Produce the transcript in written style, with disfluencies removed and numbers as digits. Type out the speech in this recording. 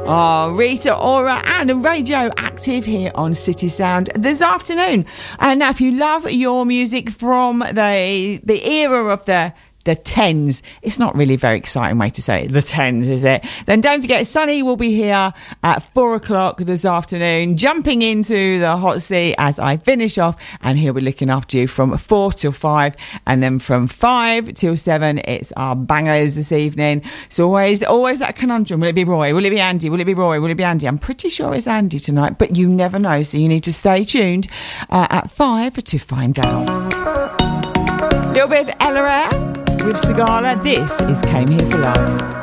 Oh, Rita Ora and Radio Active here on City Sound this afternoon. And now, if you love your music from the era of the tens, it's not really a very exciting way to say it, the tens, is it? Then don't forget, Sonny will be here at 4 o'clock this afternoon, jumping into the hot seat as I finish off, and he'll be looking after you from 4 till 5, and then from 5 till 7, it's our bangers this evening. So always that conundrum. Will it be Roy? Will it be Andy? Will it be Roy? Will it be Andy? I'm pretty sure it's Andy tonight, but you never know, so you need to stay tuned at 5 to find out. A little bit of Ella Eyre with Sigala. This is Came Here for Love.